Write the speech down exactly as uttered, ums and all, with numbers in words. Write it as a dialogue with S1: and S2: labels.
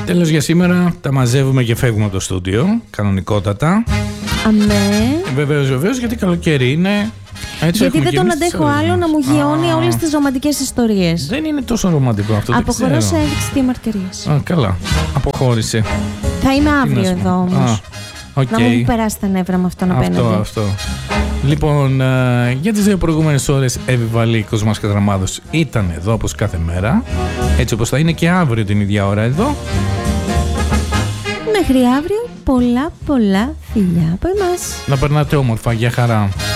S1: Τέλος για σήμερα, τα μαζεύουμε και φεύγουμε από το στούντιο, κανονικότατα.
S2: Αμέ.
S1: Βεβαίως, βεβαίως, γιατί καλοκαίρι είναι. Έτσι
S2: γιατί δεν τον αντέχω άλλο να μου γιώνει όλες τις ρομαντικές ιστορίες.
S1: Δεν είναι τόσο ρομαντικό αυτό.
S2: Αποχωρώ σε έδειξη διαμαρτυρίας.
S1: Α, καλά. Αποχώρησε.
S2: Θα είμαι αύριο εδώ όμως.
S1: Okay.
S2: Να μου έχει περάσει τα νεύρα με αυτόν απέναντι.
S1: Αυτό, αυτό. Λοιπόν, uh, για τις δύο προηγούμενες ώρες Εύη Κοσμάς Κατραμάδος ήταν εδώ όπως κάθε μέρα. Έτσι όπως θα είναι και αύριο την ίδια ώρα εδώ.
S2: Μέχρι αύριο πολλά πολλά φιλιά από εμάς.
S1: Να περνάτε όμορφα, για χαρά.